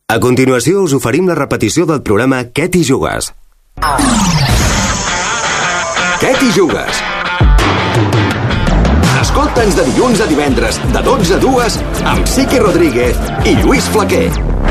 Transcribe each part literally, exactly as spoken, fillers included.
A continuació us oferim la repetició del programa Què t'hi jugues? Què t'hi jugues? Escolta'ns de dilluns a divendres, de dotze a dues, amb Siqui Rodríguez i Lluís Flaquer.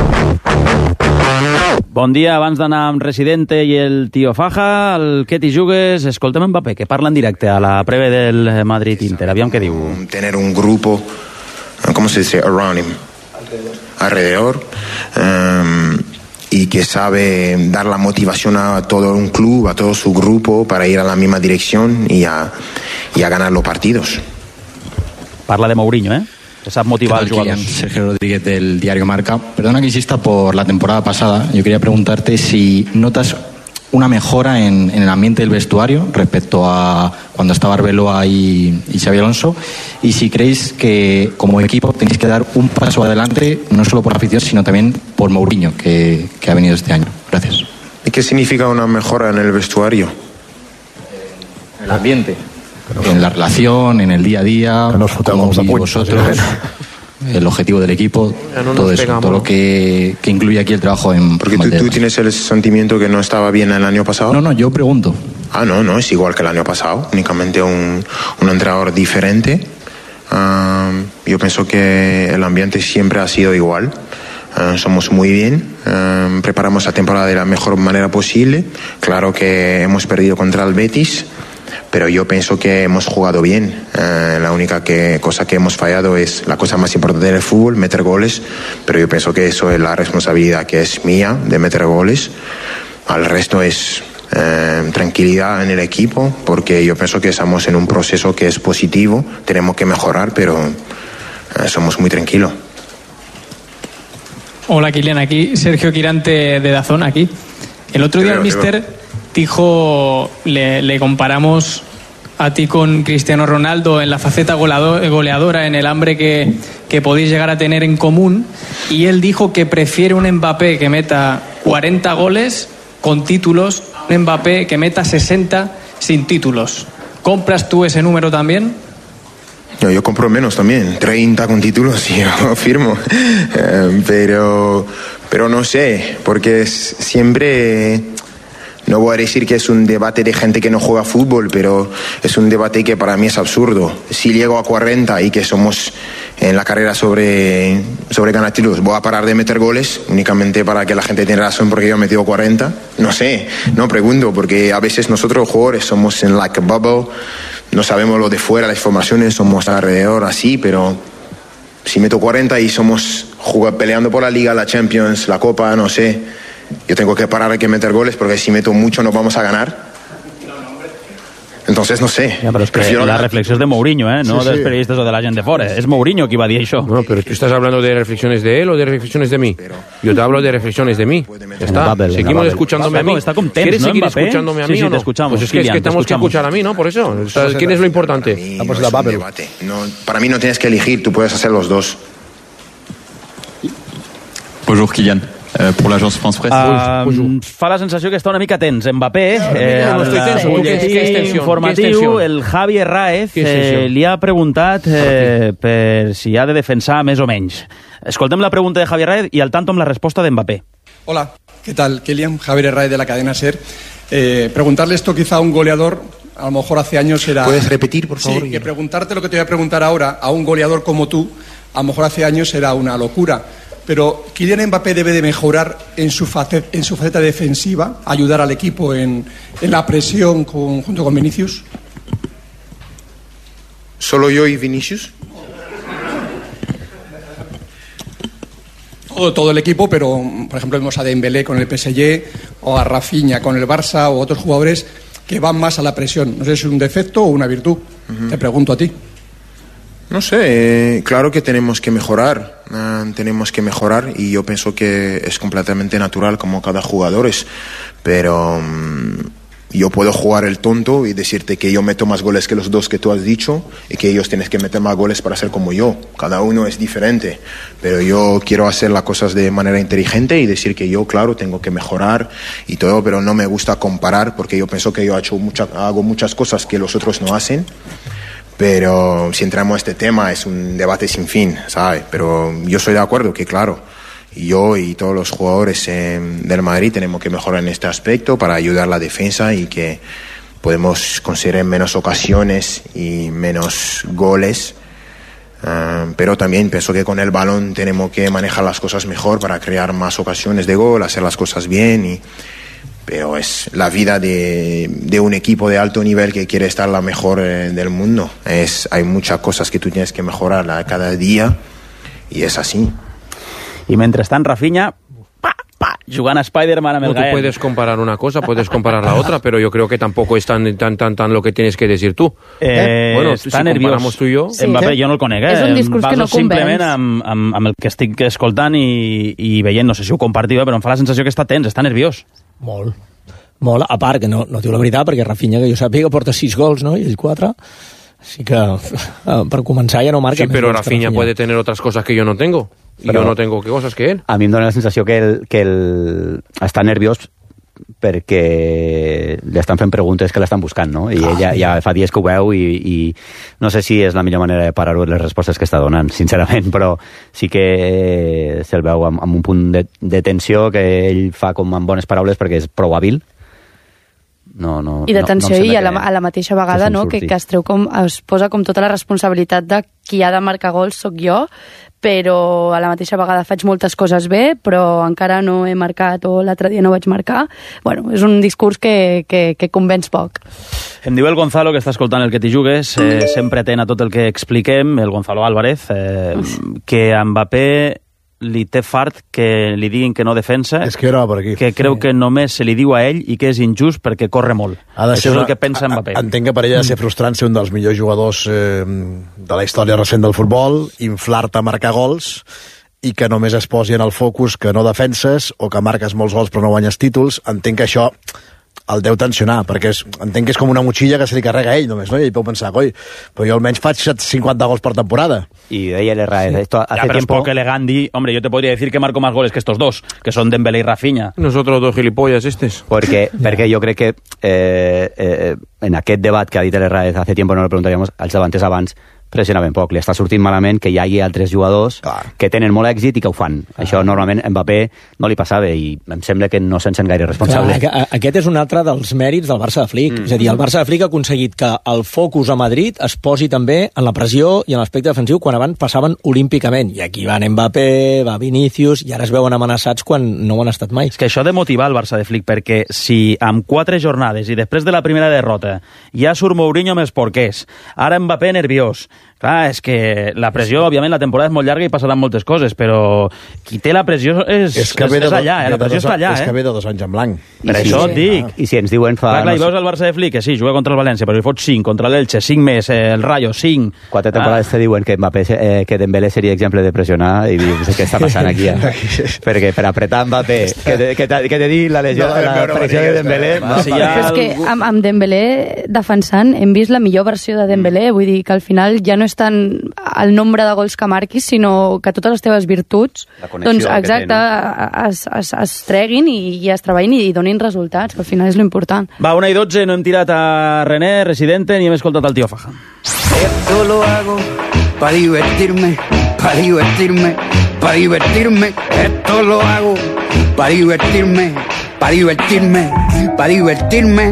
Bon dia, abans d'anar amb Residente i el Tío Faja, el Què t'hi jugues, escoltem Mbappé, que parla en directe a la preve del Madrid-Inter. Aviam què diu. Tener un grupo, ¿cómo se dice? Around him. Alrededor. Um, y que sabe dar la motivación a todo un club, a todo su grupo, para ir a la misma dirección y a, y a ganar los partidos. Parla de Mourinho, ¿eh? Que sap motivar als jugadors. Sergio Rodríguez del diario Marca. Perdona que insista por la temporada pasada. Yo quería preguntarte si notas una mejora en, en el ambiente del vestuario respecto a cuando estaba Arbeloa y, y Xabi Alonso, y si creéis que como equipo tenéis que dar un paso adelante, no solo por la afición, sino también por Mourinho, que, que ha venido este año. Gracias. ¿Y qué significa una mejora en el vestuario? En el ambiente, en la relación, en el día a día, como vosotros, el objetivo del equipo, no todo eso, pegamos, todo lo que, que incluye aquí el trabajo en... Porque tú, tú tienes el sentimiento que no estaba bien el año pasado. No, no, yo pregunto. Ah, no, no, es igual que el año pasado, únicamente un, un entrenador diferente. Uh, yo pienso que el ambiente siempre ha sido igual. Uh, somos muy bien, uh, preparamos la temporada de la mejor manera posible. Claro que hemos perdido contra el Betis, pero yo pienso que hemos jugado bien. Eh, la única que, cosa que hemos fallado es la cosa más importante del fútbol, meter goles, pero yo pienso que eso es la responsabilidad que es mía, de meter goles. Al resto es eh, tranquilidad en el equipo, porque yo pienso que estamos en un proceso que es positivo, tenemos que mejorar, pero eh, somos muy tranquilos. Hola, Kylian, aquí Sergio Quirante de Dazón, aquí. El otro día el míster dijo, le, le comparamos a ti con Cristiano Ronaldo en la faceta goleador, goleadora, en el hambre que, que podéis llegar a tener en común, y él dijo que prefiere un Mbappé que meta cuarenta goles con títulos a un Mbappé que meta sesenta sin títulos. ¿Compras tú ese número también? Yo, yo compro menos también, treinta con títulos y yo firmo, eh, pero, pero no sé, porque es siempre... No voy a decir que es un debate de gente que no juega fútbol, pero es un debate que para mí es absurdo. Si llego a cuarenta y que somos en la carrera sobre, sobre ganar títulos, ¿voy a parar de meter goles únicamente para que la gente tenga razón porque yo he metido cuarenta? No sé, no pregunto, porque a veces nosotros los jugadores somos en like a bubble, no sabemos lo de fuera, las informaciones, somos alrededor así, pero si meto cuarenta y somos jugando, peleando por la Liga, la Champions, la Copa, no sé... Yo tengo que parar, hay que meter goles, porque si meto mucho no vamos a ganar. Entonces no sé. Ja, però és que la ganar. Reflexió és de Mourinho, ¿eh? No sí, dels sí. periodistes o de la gent de fora. Es Mourinho qui va dir això. No, pero tú estás hablando de reflexiones de él o de reflexiones de mí. Yo te hablo de reflexiones de mí. Ya está. Babel, Seguimos escuchándome a mí. Está contents, ¿Quieres ¿no, seguir Mbappé? escuchándome a mí sí, sí, o no? Te escuchamos, pues es que, es que tenemos que escuchar a mí, ¿no? Por eso. Entonces, ¿quién es lo importante? Para mí, no es un debate. No, para mí no tienes que elegir, tú puedes hacer los dos. Bonjour, Kylian. Uh, per l'agència France Presse. Uh, fa la sensació que està una mica tens Mbappé. Eh, no, no estoy tenso. El lletí informatiu, el Javi Herráez, eh, li ha preguntat eh, per si ha de defensar més o menys. Escoltem la pregunta de Javi Herráez y al tanto amb la respuesta de Mbappé. Hola, ¿qué tal, Kylian? Javier Herráez de la cadena SER. Eh, preguntarle esto quizá a un goleador, a lo mejor hace años era... ¿Puedes repetir, por favor? Sí, que preguntarte lo que te voy a preguntar ahora a un goleador como tú, a lo mejor hace años era una locura. Pero Kylian Mbappé debe de mejorar en su faceta, en su faceta defensiva, ayudar al equipo en, en la presión con, junto con Vinicius. ¿Solo yo y Vinicius? Todo, todo el equipo, pero por ejemplo vemos a Dembélé con el P S G o a Rafinha con el Barça o otros jugadores que van más a la presión. No sé si es un defecto o una virtud. Uh-huh. Te pregunto a ti. No sé, eh, claro que tenemos que mejorar, eh, tenemos que mejorar y yo pienso que es completamente natural como cada jugador es, pero um, yo puedo jugar el tonto y decirte que yo meto más goles que los dos que tú has dicho y que ellos tienen que meter más goles para ser como yo, cada uno es diferente, pero yo quiero hacer las cosas de manera inteligente y decir que yo, claro, tengo que mejorar y todo, pero no me gusta comparar porque yo pienso que yo he hecho mucha, hago muchas cosas que los otros no hacen. Pero si entramos a este tema es un debate sin fin, ¿sabes? Pero yo estoy de acuerdo que, claro, yo y todos los jugadores eh, del Madrid tenemos que mejorar en este aspecto para ayudar a la defensa y que podemos conseguir menos ocasiones y menos goles. Uh, pero también pienso que con el balón tenemos que manejar las cosas mejor para crear más ocasiones de gol, hacer las cosas bien. Y, pero es la vida de, de un equipo de alto nivel que quiere estar la mejor eh, del mundo. Es, hay muchas cosas que tú tienes que mejorar cada día y es así. Y mientras tanto, Rafinha, pa, pa, jugant a Spider-Man amb el Gael. Tú puedes comparar una cosa, puedes comparar la otra, pero yo creo que tampoco es tan, tan, tan, tan lo que tienes que decir tú. Eh, bueno, està si nerviós. comparamos tú y yo... Sí. Mbappé, jo no el conec, eh? És un discurs que no simplement amb, amb, amb el que estic escoltant i, i veient, no sé si ho compartiu, però em fa la sensació que està tens, està nerviós. Molt. Molt, a part que no, no diu la veritat, perquè Rafinha, que jo sàpiga, porta sis gols, no?, i ell quatre. Així que, per començar, ja no marca. Sí, però Rafinha puede tener otras cosas que yo no tengo. Y yo no tengo qué cosas que él. A mi em dóna la sensació que, el, que el, està nerviós perquè li estan fent preguntes que l'estan buscant, no? I ella ja fa dies que ho veu i, i no sé si és la millor manera de parar-ho les respostes que està donant, sincerament, però sí que se'l veu amb, amb un punt de, de tensió que ell fa com amb bones paraules perquè és prou hàbil. No, no, I d'atenció, no, no i a la, a la mateixa vegada, no, que, que es treu com, es posa com tota la responsabilitat de qui ha de marcar gols soc jo, però a la mateixa vegada faig moltes coses bé, però encara no he marcat o l'altre dia no vaig marcar. Bueno, és un discurs que, que, que convenç poc. Em diu el Gonzalo, que està escoltant el que t'hi jugues, eh, sempre atent a tot el que expliquem, el Gonzalo Álvarez, eh, que a Mbappé li té fart que li diguin que no defensa, és que, era per aquí. que creu que només se li diu a ell i que és injust perquè corre molt. Ha de Això una... és el que pensa Mbappé. Entenc que per ell ha de ser frustrant ser un dels millors jugadors eh, de la història recent del futbol, inflar-te a marcar gols i que només es posi en el focus que no defenses o que marques molts gols però no guanyes títols. Entenc que això el deu tensionar, perquè és, entenc que és com una motxilla que se li carrega a ell només, no? I ell pot pensar, coi, però jo almenys faig cinquanta gols per temporada. Y de ella le rae. Sí. Esto hace ya, pero tiempo... es poco elegant dir, hombre, yo te podría decir que marco más goles que estos dos, que son Dembélé y Rafinha. Nosotros dos gilipollas estes. Porque, perquè jo crec que eh, eh, en aquest debat que ha dit el Raez hace tiempo no le preguntaríamos, als davanters abans pressionaven poc, li està sortint malament que hi hagi altres jugadors Clar. que tenen molt èxit i que ho fan. Clar. Això normalment a Mbappé no li passava i em sembla que no se'n sent gaire responsable. Clar, aquest és un altre dels mèrits del Barça de Flick. Mm. És a dir, el Barça de Flick ha aconseguit que el focus a Madrid es posi també en la pressió i en l'aspecte defensiu quan abans passaven olímpicament. I aquí van Mbappé, va Vinícius, i ara es veuen amenaçats quan no ho han estat mai. És que això ha de motivar el Barça de Flick, perquè si amb quatre jornades i després de la primera derrota ja surt Mourinho més porquers, ara Mbappé nerviós, clar, és que la pressió, òbviament, la temporada és molt llarga i passaran moltes coses, però qui té la pressió és, és, és, és allà, eh? La pressió està allà, eh? És que eh? ve de dos anys en blanc. Per I això sí, et dic. I si ens diuen fa... Clar, clar, i veus el Barça de Flick, que sí, juga contra el València, però li fots cinc, contra l'Elche, cinc més, eh, el Rayo, cinc... Quatre temporades ah. te diuen que Mbappé, eh, que Dembélé seria exemple de pressionar, i dius, què està passant aquí? Eh? Perquè per apretar Mbappé, que te, que te, que te di la, legió, no, la pressió de Dembélé... No, sí, ja... Però és que amb, amb Dembélé defensant hem vist la millor versió de Dembélé, vull dir que al final ja no és tant el nombre de gols que marquis, sinó que totes les teves virtuts doncs, exacte, es, es, es treguin i, i es treballin i donin resultats, que al final és l'important. Va, una i dotze, no hem tirat a René, Residente, ni hem escoltat el tio Faja. Esto lo hago para divertirme, para divertirme, para divertirme. Esto lo hago para divertirme, para divertirme, para divertirme.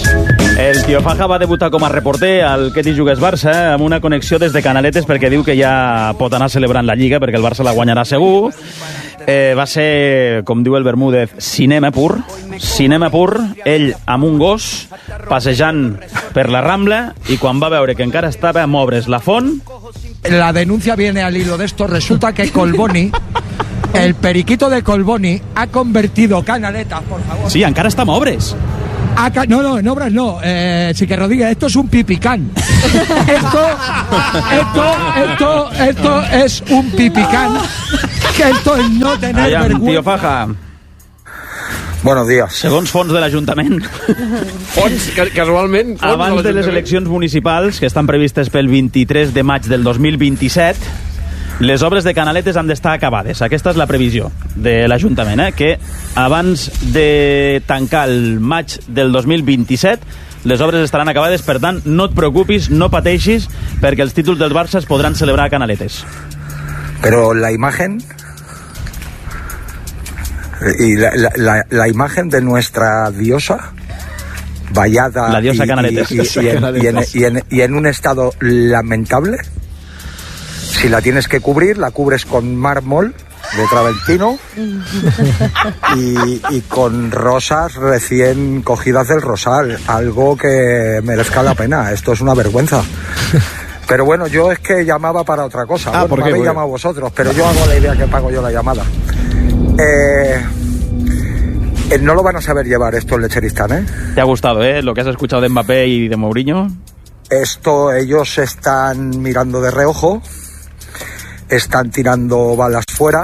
El tio Faja va debutar com a reporter al Que t'hi jugues Barça, eh, amb una connexió des de Canaletes, perquè diu que ja pot anar celebrant la Lliga, perquè el Barça la guanyarà segur. Eh, va ser, com diu el Bermúdez, cinema pur. Cinema pur, ell amb un gos, passejant per la Rambla, i quan va veure que encara estava a moure's la font... La denuncia viene al hilo de esto. Resulta que Colboni, el periquito de Colboni, ha convertido Canaletas, por favor... Sí, encara està a moure's. Acá, no, no, en obras no. Eh, sí que Rodríguez, esto es un pipicán. Esto, esto, esto, esto es un pipicán. Que esto es no tener Allà, vergüenza. Tio Faja. Buenos días. Segons fons de l'Ajuntament. Fons, casualment. Fons Abans de les eleccions municipals, que estan previstes pel vint-i-tres de maig del dos mil vint-i-set, les obres de Canaletes han d'estar acabades. Aquesta és la previsió de l'Ajuntament, eh? Que abans de tancar el maig del dos mil vint-i-set les obres estaran acabades, per tant, no et preocupis, no pateixis, perquè els títols del Barça es podran celebrar a Canaletes. Pero la imagen... Y la, la, la, la imagen de nuestra diosa, vallada la diosa y, Canaletes. Y, y, y, en, y, en, y, en, y en un estado lamentable. Si la tienes que cubrir, la cubres con mármol de Traventino y, y con rosas recién cogidas del rosal, algo que merezca la pena. Esto es una vergüenza. Pero bueno, yo es que llamaba para otra cosa. Ah, bueno, ¿por qué? me habéis ¿Por qué? llamado vosotros, pero yo hago la idea que pago yo la llamada. Eh, eh, no lo van a saber llevar esto el Lecheristán, ¿eh? ¿Te ha gustado, eh? Lo que has escuchado de Mbappé y de Mourinho. Esto, ellos están mirando de reojo, están tirando balas fuera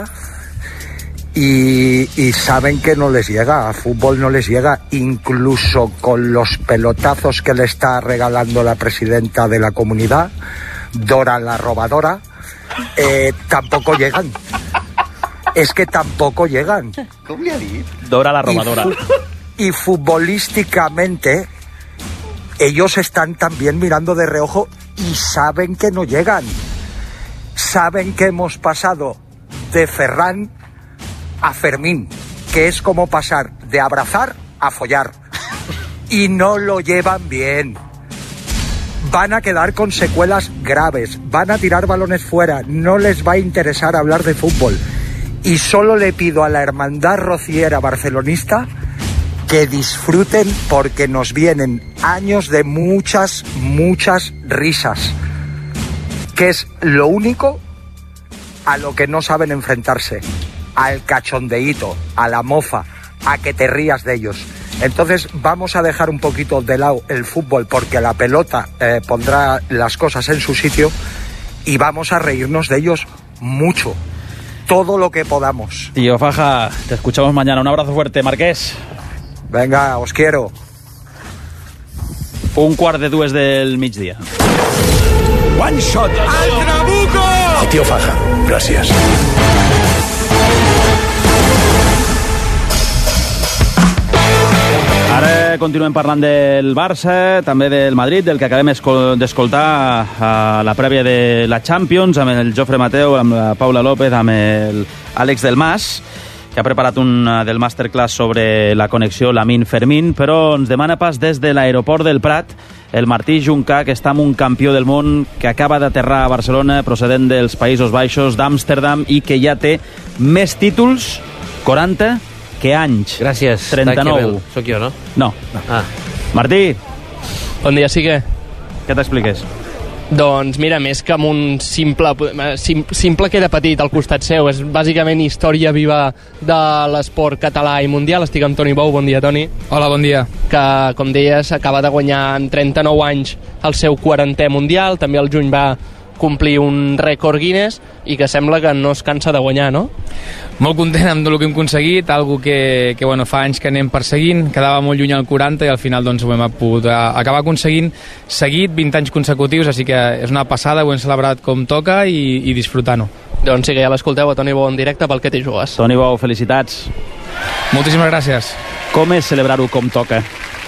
y, y saben que no les llega, a fútbol no les llega, incluso con los pelotazos que le está regalando la presidenta de la comunidad, Dora la robadora, eh, tampoco llegan. Es que tampoco llegan. Dora la robadora. Y, fu- y futbolísticamente ellos están también mirando de reojo y saben que no llegan. Saben que hemos pasado de Ferran a Fermín, que es como pasar de abrazar a follar. Y no lo llevan bien. Van a quedar con secuelas graves, van a tirar balones fuera, no les va a interesar hablar de fútbol. Y solo le pido a la hermandad rociera barcelonista que disfruten, porque nos vienen años de muchas, muchas risas, que es lo único a lo que no saben enfrentarse, al cachondeíto, a la mofa, a que te rías de ellos. Entonces vamos a dejar un poquito de lado el fútbol, porque la pelota eh, pondrá las cosas en su sitio, y vamos a reírnos de ellos mucho, todo lo que podamos. Tío Faja, te escuchamos mañana. Un abrazo fuerte, Marqués. Venga, os quiero. Un quart de dues del migdia. One shot. ¡Al Trabuco! El tío Faja, gràcies. Ara continuem parlant del Barça, també del Madrid, del que acabem escol- d'escoltar a la prèvia de la Champions, amb el Jofre Mateu, amb la Paula López, amb el Àlex Del Mas, que ha preparat un del masterclass sobre la connexió Lamine-Fermín, però ens demana pas des de l'aeroport del Prat el Martí Juncà, que està amb un campió del món que acaba d'aterrar a Barcelona procedent dels Països Baixos, d'Amsterdam, i que ja té més títols, quaranta, que anys. Gràcies. trenta-nou. Soc jo, no? No. Ah. Martí. Bon dia, sí que... Què t'expliques? Doncs mira, més que amb un simple, sim, simple que era petit al costat seu, és bàsicament història viva de l'esport català i mundial. Estic amb Toni Bou. Bon dia, Toni. Hola, bon dia. Que, com deies, acaba de guanyar en trenta-nou anys el seu quarantè mundial. També el juny va complir un rècord Guinness i que sembla que no es cansa de guanyar, no? Molt content amb el que hem aconseguit, algo que, que bueno, fa anys que anem perseguint, quedava molt lluny al quaranta i al final doncs, ho hem pogut acabar aconseguint seguit vint anys consecutius, així que és una passada, ho hem celebrat com toca i, i disfrutant-ho. Doncs sí que ja l'escolteu a Toni Bou en directe pel que t'hi jugues. Toni Bou, felicitats. Moltíssimes gràcies. Com és celebrar-ho com toca?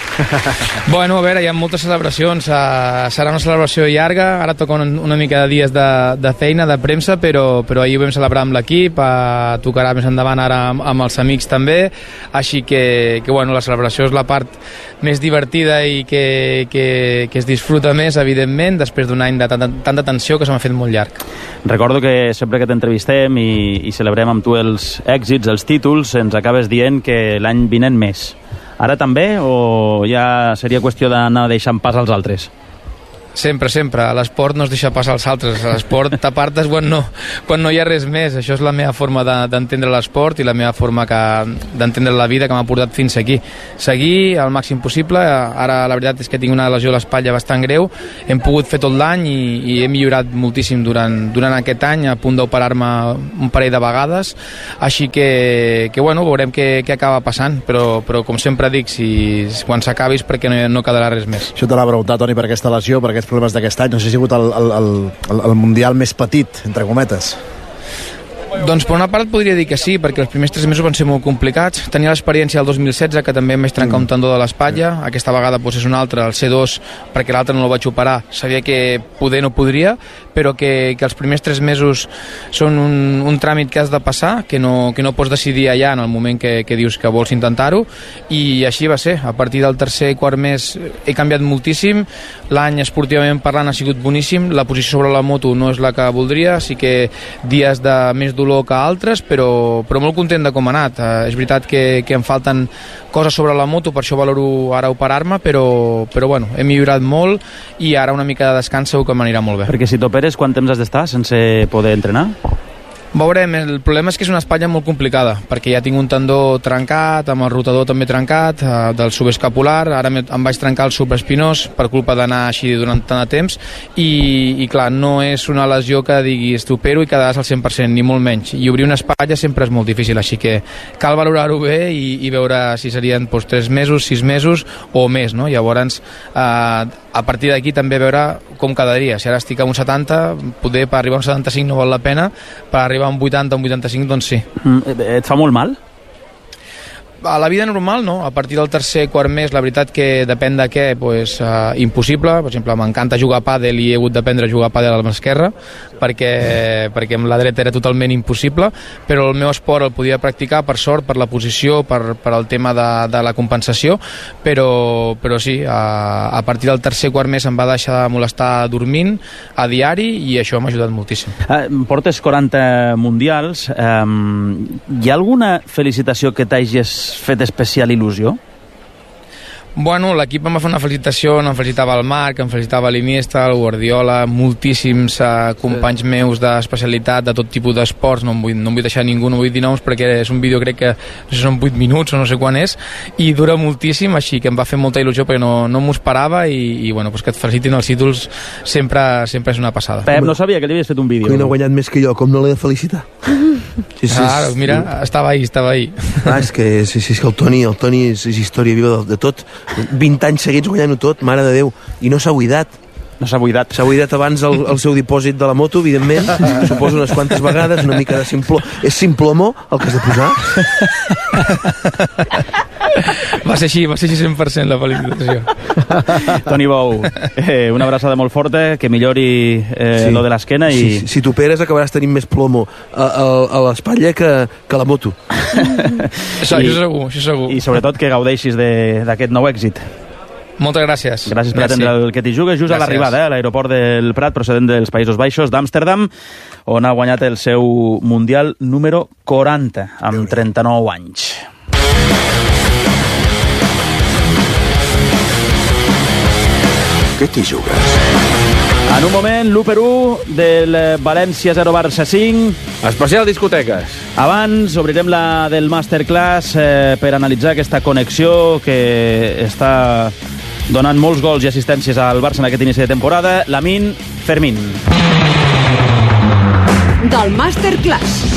Bueno, a veure, hi ha moltes celebracions, uh, serà una celebració llarga, ara toca una, una mica de dies de, de feina, de premsa, però, però ahir ho vam celebrar amb l'equip, uh, tocarà més endavant ara amb, amb els amics també, així que, que bueno, la celebració és la part més divertida i que, que, que es disfruta més, evidentment, després d'un any de tanta, tanta tensió que se m'ha fet molt llarg. Recordo que sempre que t'entrevistem i, i celebrem amb tu els èxits, els títols, ens acabes dient que l'any vinent més. Ara també, o ja seria qüestió d'anar deixant pas als altres? Sempre, sempre. L'esport no es deixa passar als altres. L'esport t'apartes quan no, quan no hi ha res més. Això és la meva forma de, d'entendre l'esport i la meva forma que, d'entendre la vida que m'ha portat fins aquí. Seguir al màxim possible. Ara la veritat és que tinc una lesió a l'espatlla bastant greu. Hem pogut fer tot l'any i, i he millorat moltíssim durant, durant aquest any, a punt d'operar-me un parell de vegades. Així que, que bueno, veurem què, què acaba passant. Però, però com sempre dic, si, quan s'acabi és perquè no, no quedarà res més. Això te l'ha preguntat, Toni, per aquesta lesió, per aquests problemes d'aquest any. No sé si ha sigut el, el, el, el Mundial més petit, entre cometes. Doncs per una part podria dir que sí, perquè els primers tres mesos van ser molt complicats. Tenia l'experiència del dos mil setze, que també em vaig trencar mm. un tendó de l'espatlla. Aquesta vegada doncs, és un altre, el C dos, perquè l'altre no el vaig operar. Sabia que poder no podria, però que, que els primers tres mesos són un, un tràmit que has de passar, que no, que no pots decidir allà en el moment que, que dius que vols intentar-ho, i així va ser. A partir del tercer i quart mes he canviat moltíssim. L'any esportivament parlant ha sigut boníssim. La posició sobre la moto no és la que voldria, sí que dies de més dolor que altres, però, però molt content de com ha anat. Eh, és veritat que, que em falten coses sobre la moto, per això valoro ara operar-me, però, però bueno, he millorat molt i ara una mica de descans segur que m'anirà molt bé. Perquè si t'operes, quant temps has d'estar sense poder entrenar? Veurem, el problema és que és una espatlla molt complicada, perquè ja tinc un tendó trencat, amb el rotador també trencat, eh, del subescapular, ara em vaig trencar el supraespinós per culpa d'anar així durant tant de temps, i, i clar, no és una lesió que diguis t'opero i quedaràs al cent per cent, ni molt menys, i obrir una espatlla sempre és molt difícil, així que cal valorar-ho bé i, i veure si serien doncs, tres mesos, sis mesos o més, no? Llavors, eh, a partir d'aquí també veure com quedaria, si ara estic a un setanta, poder per arribar a un setanta-cinc no val la pena, per arribar a un vuitanta, un vuitanta-cinc, doncs sí. Mm, et fa molt mal? A la vida normal, no. A partir del tercer quart mes, la veritat que depèn de què, pues, uh, impossible. Per exemple, m'encanta jugar a pàdel i he hagut d'aprendre a jugar a pàdel a l'esquerra perquè, perquè amb la dreta era totalment impossible, però el meu esport el podia practicar, per sort, per la posició, per, per el tema de, de la compensació, però, però sí, a, a partir del tercer quart mes em va deixar de molestar dormint a diari i això m'ha ajudat moltíssim. Eh, portes quaranta mundials. Eh, hi ha alguna felicitació que t'hagis fet especial il·lusió? Bueno, l'equip em va fer una felicitació, em felicitava el Marc, em felicitava l'Iniesta, el Guardiola, moltíssims uh, companys sí. meus d'especialitat, de tot tipus d'esports, no, em vull, no em vull deixar ningú, no vull dir noms perquè és un vídeo, crec que no sé, són vuit minuts o no sé quan és, i dura moltíssim, així que em va fer molta il·lusió perquè no, no m'ho esperava i, i bueno, pues que et felicitin els ídols sempre, sempre és una passada. Pep, no sabia que li havies fet un vídeo. Que no ha guanyat més que jo, com no l'he de felicitar? Sí, sí, ah, mira, sí. estava ahí, estava ahí. Ah, és que, sí, sí, és que el Toni, el Toni és, és història viva de, de tot. vint anys seguits guanyant-ho tot, mare de Déu. I no s'ha buidat. No s'ha buidat. S'ha buidat abans el, el seu dipòsit de la moto, evidentment. Suposo unes quantes vegades, una mica de simpló. És simplomó el que has de posar? Va ser així, va ser així cent per cent la felicitació. Toni Bou, eh, una abraçada molt forta, que millori eh, sí. lo de l'esquena i... Sí, si t'operes acabaràs tenint més plomo a, a, a l'espatlla que, que la moto. Això, I, això segur, això segur. I sobretot que gaudeixis d'aquest nou èxit. Moltes gràcies. Gràcies per atendre el que t'hi jugues just gràcies. A l'arribada, eh, a l'aeroport del Prat, procedent dels Països Baixos, d'Amsterdam, on ha guanyat el seu Mundial número quaranta, amb trenta-nou anys. Què t'hi jugues? En un moment, l'u per u del València zero Barça cinc. Especial discoteques. Abans obrirem la del Masterclass eh, per analitzar aquesta connexió que està donant molts gols i assistències al Barça en aquest inici de temporada. Lamine Fermín. Del Masterclass.